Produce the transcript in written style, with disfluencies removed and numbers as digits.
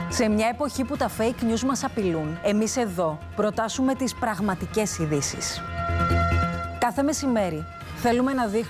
Σε μια εποχή που τα fake news μας απειλούν, εμείς εδώ προτάσουμε τις πραγματικές ειδήσεις. Κάθε μεσημέρι θέλουμε να δείχνουμε